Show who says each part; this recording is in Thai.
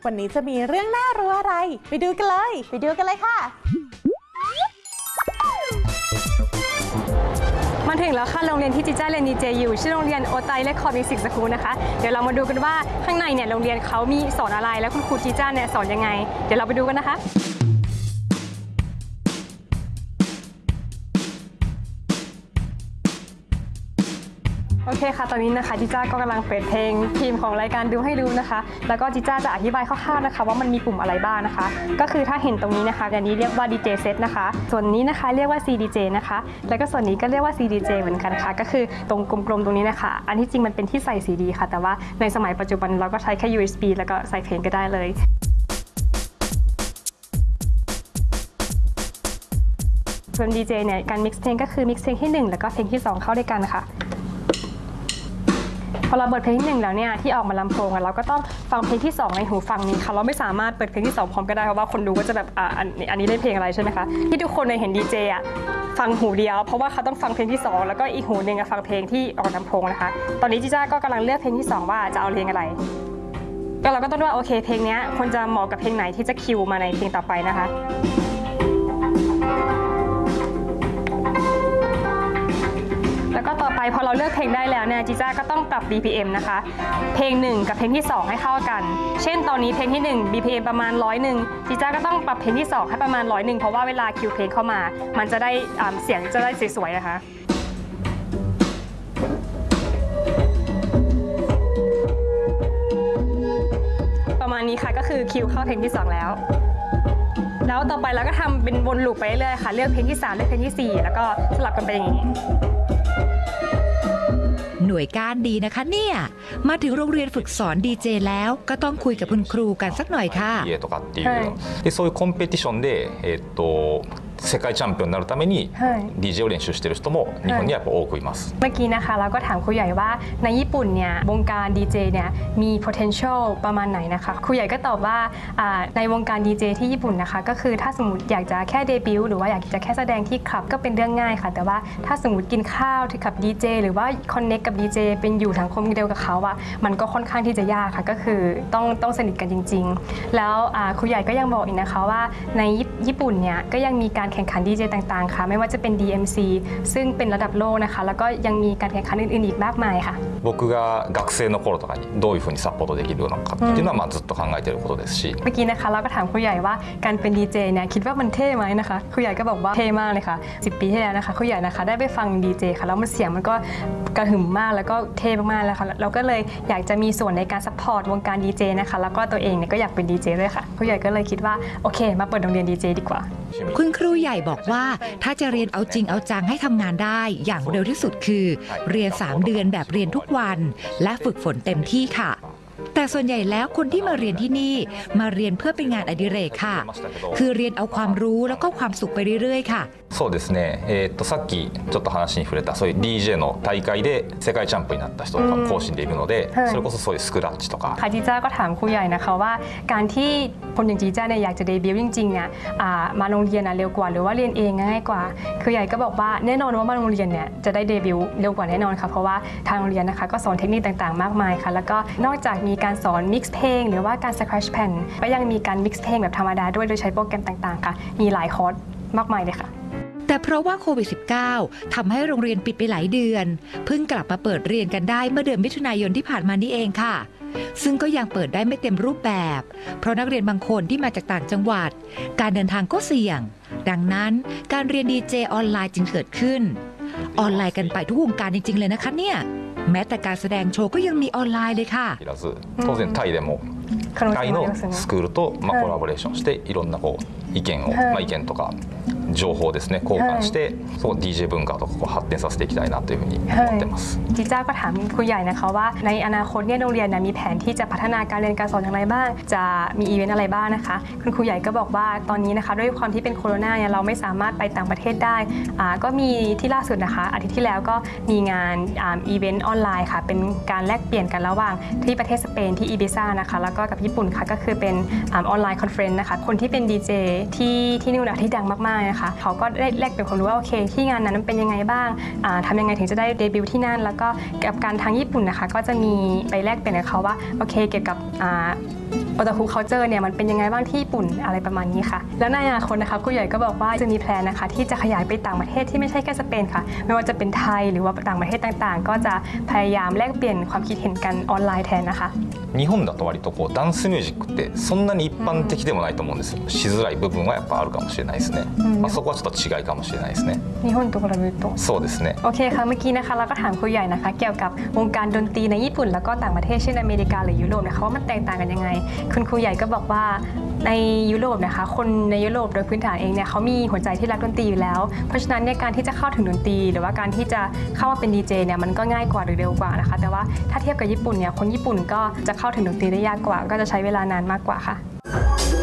Speaker 1: วันนี้จะมีเรื่องน่ารู้อะไรไปดูกันเลยค่ะ
Speaker 2: มาถึงแล้วค่ะโรงเรียนที่จิจ้าเรียนดีเจอยู่ชื่อโรงเรียนโอไตและคอร์มิวสิกสคูลนะคะเดี๋ยวเรามาดูกันว่าข้างในเนี่ยโรงเรียนเขามีสอนอะไรแล้วคุณครูจิจ้าเนี่ยสอนยังไงเดี๋ยวเราไปดูกันนะคะโอเคค่ะตอนนี้นะคะจิจ้าก็กำลังเปิดเพลงทีมของรายการดูให้ดูนะคะแล้วก็จิจ้าจะอธิบายคร่าวๆนะคะว่ามันมีปุ่มอะไรบ้างนะคะก็คือถ้าเห็นตรงนี้นะคะอันนี้เรียกว่า DJ Set นะคะส่วนนี้นะคะเรียกว่า CDJ นะคะแล้วก็ส่วนนี้ก็เรียกว่า CDJ เหมือนกันค่ะก็คือตรงกลมๆตรงนี้นะคะอันที่จริงมันเป็นที่ใส่ CD ค่ะแต่ว่าในสมัยปัจจุบันเราก็ใช้แค่ USB แล้วก็ใส่เพลงก็ได้เลยส่วน DJ เนี่ยการ mix เพลงก็คือ mix เพลงที่1แล้วก็เพลงที่2เข้าด้วยกันค่ะพอเราเปิดเพลงที่1แล้วเนี่ยที่ออกมาลำโพงเราก็ต้องฟังเพลงที่2ในหูฟังนี้ค่ะเราไม่สามารถเปิดเพลงที่2พร้อมกันได้เพราะว่าคนดูก็จะแบบอันนี้เล่นเพลงอะไรใช่ไหมคะที่ทุกคนเห็นดีเจฟังหูเดียวเพราะว่าเขาต้องฟังเพลงที่2แล้วก็อีกหูหนึ่งฟังเพลงที่ออกลำโพงนะคะตอนนี้จิจ้าก็กำลังเลือกเพลงที่2ว่าจะเอาเพลงอะไรก็เราก็ต้องดูว่าโอเคเพลงนี้ควรจะเหมาะกับเพลงไหนที่จะคิวมาในเพลงต่อไปนะคะแล้วก็ต่อไปพอเราเลือกเพลงได้แล้วเนี่ยจิจ้าก็ต้องปรับ BPM นะคะเพลง1กับเพลงที่2ให้เข้ากันเช่นตอนนี้เพลงที่1 BPM ประมาณ101จิจ้าก็ต้องปรับเพลงที่2ให้ประมาณ101เพราะว่าเวลาคิวเพลงเข้ามามันจะได้เสียงจะได้สวยๆนะคะประมาณนี้ค่ะก็คือคิวเข้าเพลงที่2แล้วต่อไปเราก็ทำเป็นวนลูปไปเรื่อยๆค่ะเลือกเพลงที่3เลือกเพลงที่4แล้วก็สลับกันไปอย่างนี้
Speaker 3: หน่วยการดีนะคะเนี่ยมาถึงโรงเรียนฝึกสอนดีเจแล้วก็ต้องคุยกับคุณครูกันสักหน่อยค่ะ
Speaker 4: でそういうコンペティションで世界チャンピオンになるために DJ を練習している人も日本にはやっぱ多くいます。
Speaker 2: เมื่อกี้นะคะเราก็ถามครูใหญ่ว่าในญี่ปุ่นเนี่ยวงการ DJ เนี่ยมี potential ประมาณไหนนะคะครูใหญ่ก็ตอบว่าในวงการ DJ ที่ญี่ปุ่นนะคะก็คือถ้าสมมติอยากจะแค่เดบิวต์หรือว่าอยากจะแค่แสดงที่คลับก็เป็นเรื่องง่ายค่ะแต่ว่าถ้าสมมติกินข้าวกับ DJ หรือว่า connect กับ DJ เป็นอยู่สังคมเดียวกับเขาอะมันก็ค่อนข้างที่จะยากค่ะก็คือต้องสนิทกันจริงๆแล้วครูใหญ่ก็ยังบอกอีกนะคะว่าในญี่ปุ่นเนี่ยก็ยังมีการแข่งขัน DJ ต่างๆค่ะไม่ว่าจะเป็น DMC ซึ่งเป็นระดับโลกนะคะแล้วก็ยังมีการแข่งขันอื่นๆอีกมากมายค่ะ
Speaker 4: 僕が学生の頃とかにどういうふうにサポートできるのかっていうのはずっと考えていることですし
Speaker 2: เมื่อกี้นะคะเราก็ถามครูใหญ่ว่าการเป็น DJ เนี่ยคิดว่ามันเท่ไหมนะคะครูใหญ่ก็บอกว่าเท่มากเลยค่ะ10 ปีที่แล้วนะคะครูใหญ่นะคะได้ไปฟัง DJ ค่ะแล้วมันเสียงมันก็กระหึ่มมากแล้วก็เท่มากๆแล้วค่ะเราก็เลยอยากจะมีส่วนในการซัพพอร์ตวงการ DJ นะคะแล้วก็ตัวเองเนี่ยก็อยากเป็น DJ ด้วยค่ะครูใหญ่ก็เลยคิดว่าโอเคมาเปิดโรงเรียน DJ ดีกว่า
Speaker 3: คุณครูใหญ่บอกว่าถ้าจะเรียนเอาจริงเอาจังให้ทำงานได้อย่างเร็วที่สุดคือเรียน3 เดือนแบบเรียนทุกวันและฝึกฝนเต็มที่ค่ะแต่ส่วนใหญ่แล้วคนที่มาเรียนที่นี่มาเรียนเพื่อเป็นงานอดิเรกค่ะคือเรียนเอาความรู้แล้วก็ความสุขไปเรื่อยๆค่ะ
Speaker 4: そうですね。さっきちょっと話に触れたそういう DJ の大会で世界チャンピオンになった人とかも講師でいるので、それこそそういうスクラッチとか。
Speaker 2: ค่ะจีจ้าก็ถามครูใหญ่นะคะว่าการที่คนอย่างจีจ้าเนี่ยอยากจะเดบิวต์จริงๆเนี่ยมาโรงเรียนเร็วกว่าหรือว่าเรียนเองง่ายกว่าครูใหญ่ก็บอกว่าแน่นอนว่ามาโรงเรียนเนี่ยจะได้เดบิวต์เร็วกว่าแน่นอนค่ะเพราะว่าทางโรงเรียนนะคะก็สอนเทคนิคต่างๆมากมายค่ะแล้วก็นอกจากมีการสอนมิกซ์เพลงหรือว่าการสแครชแผ่นก็ยังมีการมิกซ์เพลงแบบธรรมดาด้วยโดยใช้โปรแกรมต่างๆค่ะมีหลายคอร์สมากมายเลยค่ะ
Speaker 3: แต่เพราะว่าโควิด -19 ทำให้โรงเรียนปิดไปหลายเดือนเพิ่งกลับมาเปิดเรียนกันได้เมื่อเดือนมิถุนายนที่ผ่านมานี่เองค่ะซึ่งก็ยังเปิดได้ไม่เต็มรูปแบบเพราะนักเรียนบางคนที่มาจากต่างจังหวัดการเดินทางก็เสี่ยงดังนั้นการเรียนดีเจออนไลน์จึงเกิดขึ้นออนไลน์กันไปทุกวงการจริงๆเลยนะคะเนี่ยแม้แต่การแสดงโชว์ก็ยังมีออนไลน์เลยค่ะ
Speaker 4: 当然タイでもタイのスクールとコラボレーションしていろんな意見とか情報ですね交換してDJ 文化とか発展させていきたいなというふうに思ってます
Speaker 2: จีจ้าก็ถามครูใหญ่นะคะว่าในอนาคตเนี่ยโรงเรียนมีแผนที่จะพัฒนาการเรียนการสอนอย่างไรบ้างจะมีอีเวนต์อะไรบ้างนะคะคุณครูใหญ่ก็บอกว่าตอนนี้นะคะด้วยความที่เป็นโควิดเนี่ยเราไม่สามารถไปต่างประเทศได้ก็มีที่ล่าสุดนะคะอาทิตย์ที่แล้วก็มีงานอีเวนต์ออนไลน์ค่ะเป็นการแลกเปลี่ยนกันระหว่างที่ประเทศสเปนที่อีบิซ่านะคะแล้วก็กับญี่ปุ่นค่ะก็คือเป็นออนไลน์คอนเฟอเรนซ์นะคะคนที่เป็นดีเจที่นู่นที่ดังมากๆนะคะเขาก็ได้แลกเปลี่ยนความรู้ว่าโอเคที่งานนั้นเป็นยังไงบ้างทำยังไงถึงจะได้เดบิวต์ที่นั่นแล้วก็กับการทางญี่ปุ่นนะคะก็จะมีไปแลกเปลี่ยนกับเขาว่าโอเคเกี่ยวกับโอตาคุเคาเจอร์เนี่ยมันเป็นยังไงบ้างที่ญี่ปุ่นอะไรประมาณนี้ค่ะแล้วในอนาคตนะคะครูใหญ่ก็บอกว่าจะมีแพลนนะคะที่จะขยายไปต่างประเทศที่ไม่ใช่แค่สเปนค่ะไม่ว่าจะเป็นไทยหรือว่าต่างประเทศต่างๆก็จะพยายามแลกเปลี่ยนความคิดเห็นกันออนไลน์แทนนะคะ
Speaker 4: 日本だと割とこうダンスミュージックってそんなに一般的でもないと思うんですよ。しづらい部分はやっぱあるかもしれないですね。そこはちょっと違いかもしれないですね。
Speaker 2: 日本と比べると
Speaker 4: そうですね。
Speaker 2: โอเคค่ะเมื่อกี้นะคะเราก็ถามครูใหญ่นะคะเกี่ยวกับวงการดนตรีในญี่ปุ่นแล้วก็ต่างประเทศเช่นอเมริกาหรือยุโรปนะคะว่ามันแตกต่างกันยังไงคุณครูใหญ่ก็บอกว่าในยุโรปนะคะคนในยุโรปโดยพื้นฐานเองเนี่ยเขามีหัวใจที่รักดนตรีอยู่แล้วเพราะฉะนั้นเนี่ยการที่จะเข้าถึงดนตรีหรือว่าการที่จะเข้ามาเป็นดีเจเนี่ยมันก็ง่ายกว่าหรือเร็วกว่านะคะแต่ว่าถ้าเทียบกับญี่ปุ่นเนี่ยคนญี่ปุ่นก็จะเข้าถึงดนตรีได้ยากกว่าก็จะใช้เวลานานมากกว่าค่ะ